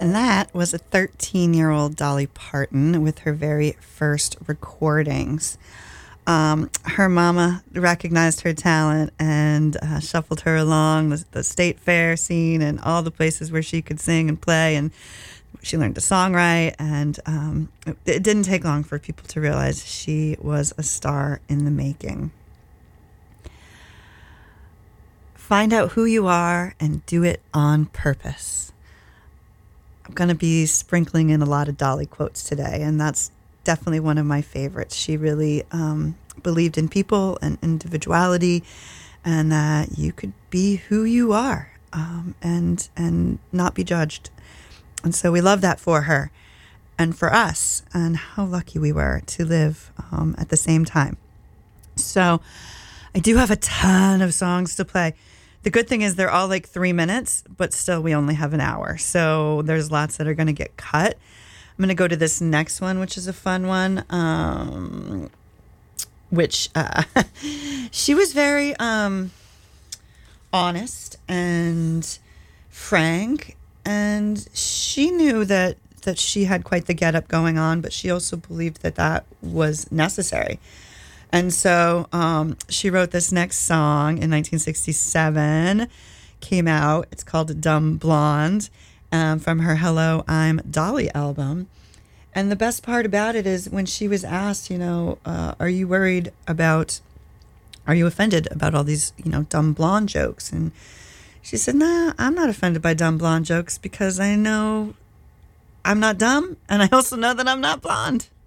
And that was a 13-year-old Dolly Parton with her very first recordings. Her mama recognized her talent and shuffled her along the state fair scene and all the places where she could sing and play. And she learned to songwrite. And it didn't take long for people to realize she was a star in the making. Find out who you are and do it on purpose. I'm going to be sprinkling in a lot of Dolly quotes today, and that's definitely one of my favorites. She really believed in people and individuality, and that you could be who you are and not be judged. And so we love that for her and for us, and how lucky we were to live at the same time. So I do have a ton of songs to play. The good thing is they're all like 3 minutes, but still we only have an hour. So there's lots that are going to get cut. I'm going to go to this next one, which is a fun one, which she was very honest and frank. And she knew that she had quite the get up going on, but she also believed that was necessary. And so she wrote this next song in 1967, came out. It's called Dumb Blonde, from her Hello, I'm Dolly album. And the best part about it is when she was asked, are you offended about all these, dumb blonde jokes? And she said, nah, I'm not offended by dumb blonde jokes because I know I'm not dumb, and I also know that I'm not blonde.